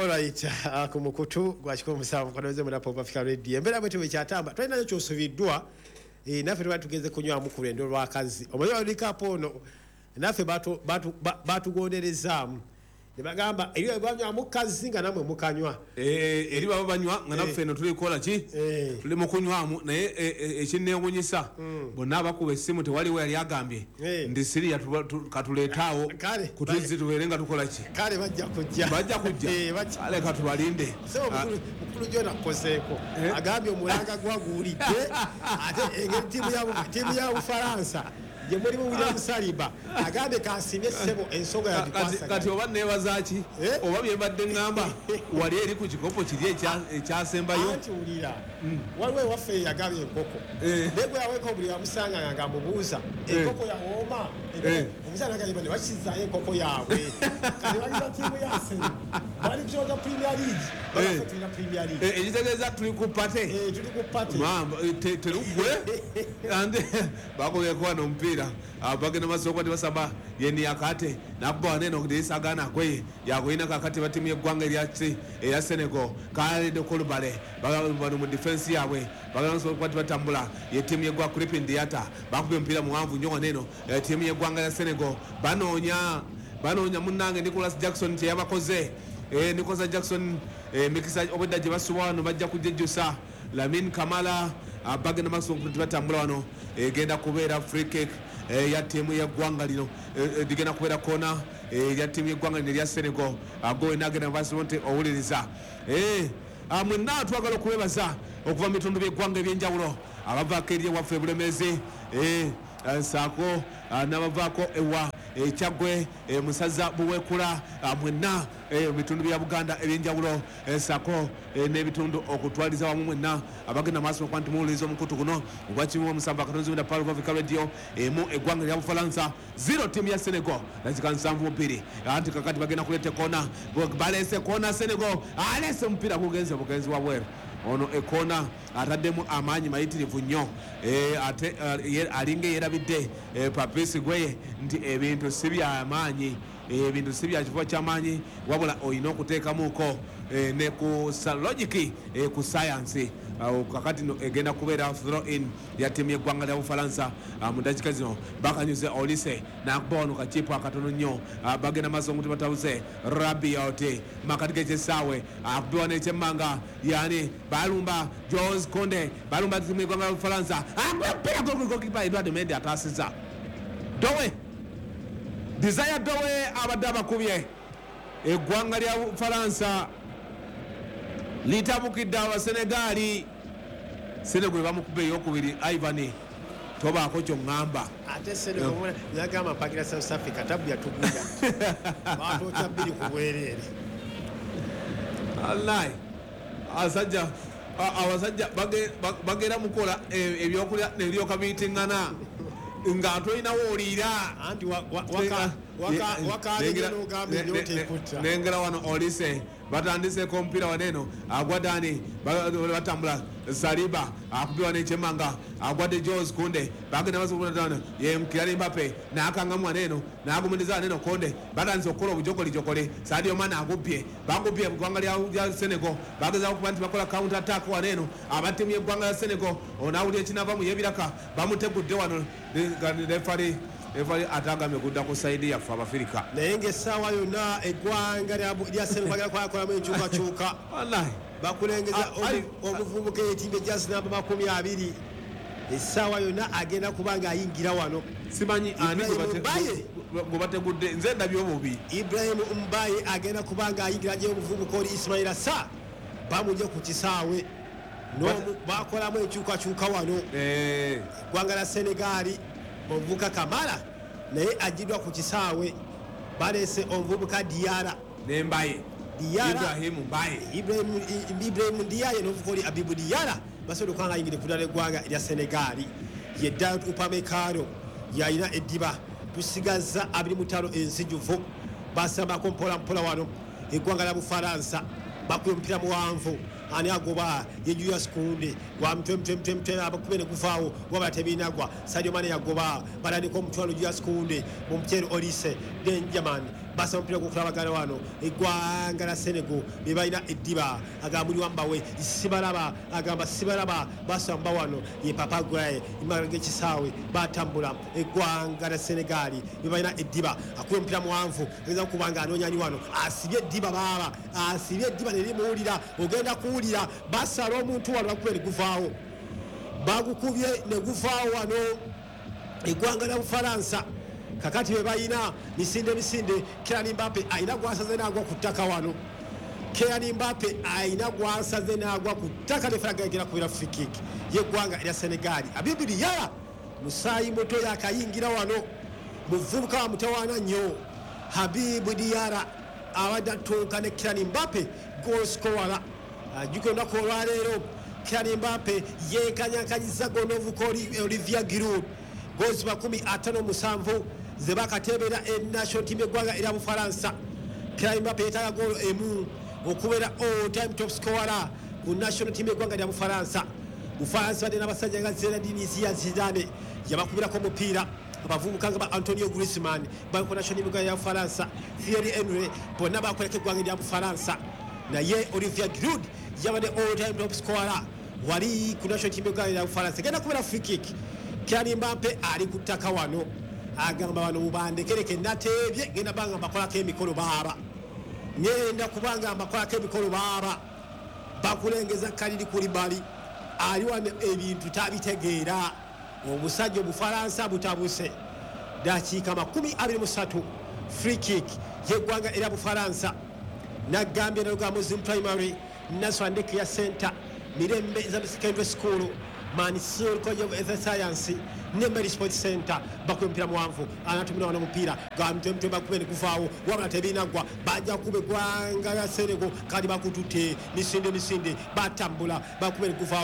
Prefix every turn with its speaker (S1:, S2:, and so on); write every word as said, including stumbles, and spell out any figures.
S1: Alright, uh, kumukutu gwachiko musavu kwanaweze muna Pop Africa Radio. Mbele mwetu wechatamba. Tuwa nayo chosuvidua. E, nafe tuwa tugeze kunywa mukurendo rwa kazi. Omoyo walikapo no. Nafe batu batu batu gonerezamu. Nebagamba iliyo banywa mukazi nga namwe mukanywa.
S2: Eh eri baba banywa nga nafe no tuli kola ki?
S1: Eh
S2: tuli mukunywamu naye ekine ngonyisa. Bonna bakube simu tewali we yali agambye. Ndi siri katuletaawo kutuzi tuwerenga tukola ki?
S1: Kale bajja kujja.
S2: Bajja kujja.
S1: Eh bajja.
S2: Ale katubalinde.
S1: Sebo mukulu mukulu jona koseko. Agambye omulanga gwagulidde ate engeri timu ya timu ya Ufaransa. Je muri mu William Saliba agambe kasimye sebo ensonga ya dikwasa
S2: kati oba nebazaaki oba byebadde ngamba wali eri ku kikopo kiri ekyasembayo
S1: antiulira waliwe waffe yagabye enkoko ndegwe yaweko buli yamusanga nga mubuuza enkoko ya woma omusana kali bane bakiza enkoko yawe kali waliza timu ya Arsenal bali kuchota Premier League bali kuchota Premier League
S2: eh ejitegeza tuli ku pate
S1: eh tuli ku pate
S2: mama terugwe ande bakoye kwa no mpira abagena masoko basaba yeni yakate nakuba neno kudisagana kwe yakoina kakati batimu yeggwanga lyatsi eya Senegal kale de kolubale bagalo mu defense yawe bagalo so kwati batambula ye timu yeggwa Crepin Diata bakubye mpira muwanvu nyo neno timu yeggwanga ya Senegal banonya banonya munange Nicholas Jackson te yabakoze eh Nicholas Jackson eh mikisa obedda je basuwano bajja kujejjusa Lamine Kamala abagena masoko kwati batambula wano egenda kubeera free kick eh ya timu ya gwanga lino digena kubera kona eh ya timu ya gwanga lya Senegal ago enagena basonte owuliriza eh amwe na twagala kubebaza okuva mitundu bye gwanga ebyenjawulo abava keriye waffe bulemezi eh sako nabavako ewa ekyagwe musaza buwekula mwenna ebitundu bya Buganda ebyenjawulo sako n'ebitundu okutwaliza wamu mwenna abagenda maaso kwanti muwuliza omukutu guno ogwakimu omusamba katonzi wenda Pop Africa Radio emu eggwanga lya Bufalansa zero timu ya Senegal nazika nsanvu bbiri anti kakati bagenda kulete kona balese kona Senegal alese mpira kugenze bugenzi wa bweru ono ekona ataddemu amanyi mayitirivu nnyo eh ate alinge yerabidde Papisi gweye nti ebintu sibya amanyi ebintu sibya kifo ky'amanyi wabula oyina okuteekamuko ne ku logic ku science kakati no egenda kubeera throw in ya timu yeggwanga lya Bufalansa mu dakika zino bakanyuze Olise nakubono kakipo akatono nnyo bagenda maso mutu batawuze Rabiot makati g'ekisaawe akubiwa n'ekyemmanga yani balumba Jules Kounde balumba timu yeggwanga lya Bufalansa akupira gokipa Edouard Mendy ataasiza Dowe Desire Dowe abadde abakubye eggwanga lya Bufalansa litabukidde aba Senegali Senegal bamukube yokubiri Ivan toba ko kyo ngamba
S1: ate Senegal mwana yagamba pakira South Africa tabu ya tuguya bato chabiri kubwerere
S2: Allah asajja awasajja bage bagera mukola ebyokulya nebyo kabitingana nga toina wolira
S1: anti waka waka waka ngeno gambe yote kuta
S2: nengera wano Olise batandise kompira waneno agwadani batambula Saliba akubiwa n'ekyemmanga agwadde Jules Kounde bagenda basukuna ye Kylian Mbappe nakanga mwaneno nagumundiza neno Konde batandise okukola obujokoli jokole Sadio Mane agubye bagubye eggwanga lya Senegal bageza okuba nti bakola counter attack waneno abatimu y'eggwanga lya Senegal onawulya ekinava mu yebiraka bamutegudde wano refari Evali atagame kudda ku side ya Abafirika
S1: naye ng'essaawa yonna eggwanga lya Senegal kwakolamu enkyukakyuka
S2: wallahi
S1: bakulengeza omuvubuka eyetimbe jazz namba makumi abiri essaawa yonna agenda kubanga ayingira wano
S2: simanyi ani gwe bategudde nze ndabye obubi
S1: Ibrahim Mbaye agenda kubanga ayingira gye omuvubuka oli Ismail Assar bamuje ku kisaawe n'omu bakolamu enkyukakyuka wano eggwanga lya Senegali omuvubuka Kamara naye ajidwa ku kisaawe balese omuvubuka Diara
S2: n'Mbaye
S1: Diara
S2: Ibrahim Mbaye
S1: Ibrahim Ibrahim Diara n'omuvubuka Abibu Diara basobola kwanga yingire kudala eggwanga lya Senegali yedda Upamecano yalina eddiba tusigaza abiri mutalo ensijuvu basamba kompola mpola wano eggwanga lya Bufalansa bakuye mpira muwanvu ani agoba ye Julius Kounde wa mtemtemtemtem abakubene kufaawo waba tebinagwa Sadio Mane yagoba balani ko mutwalo Julius Kounde mu mchero Olise Benjamin basa mpira gukulabagana wano eggwanga la Senegal bebalina eddiba agamba muli wambawe sibalaba agamba sibalaba basamba wano ye Papa Gray imarage kisaawe batambula eggwanga la Senegal bebalina eddiba akuye mpira muwanvu ngeza kubanga anonyani wano asibye eddiba baba asibye eddiba nelimuwulira ogenda kuwulira basala omuntu wano bakubere guvaawo bagukubye ne guvaawo wano eggwanga la Bufaransa kakati bebayina misinde misinde Kylian Mbappe aina gwasaze nagwa ku ttaka wano Kylian Mbappe aina gwasaze nagwa ku ttaka ne fraga yagira kubira free kick yeggwanga erya Senegal Habib Diarra musayi moto yakayingira wano muvubuka wa mutawana nnyo Habib Diarra awada tonka ne Kylian Mbappe goal scorer ajukenda ko lero Kylian Mbappe yekanyakanyiza gonovu ko Olivier Giroud goals makumi atano musanvu zebakatebera e national team eggwanga erya Bufaransa Kylian Mbappe yetaga goal emu okubera all time top scorer ku national team eggwanga erya Bufaransa Bufaransa badde n'abasajja nga Zinedine Zidane yabakubirako omupiira abavubuka nga ba Antonio Griezmann bali ku national team eggwanga erya Bufaransa Thierry Henry bonna bakoleka eggwanga erya Bufaransa naye Olivier Giroud yabadde all time top scorer wali ku national team eggwanga erya Bufaransa genda kubera free kick Kylian Mbappe ali ku ttaka wano agamba bano mubandekereke natebye genda banga bakolako emikolo baaba ngenda kubanga bakolako emikolo baaba bakulengeza Kalidou Koulibaly ali wano ebintu tabitegeera omusajja Obufaransa butabuse dakiika makumi abiri mu ssatu free kick yeggwanga erya Bufaransa nagambye naluga Muslim Primary National Care Center Mirembe Islamic Secondary School Mansur College of Science Nemeri Sports Center bakwempira muwanvu anatumira wana mupira gamtemte bakubene kuvaawo wabula tebinagwa bajja kube gwanga ya Senegal kadi bakutute misinde misinde batambula bakubene kuvaawo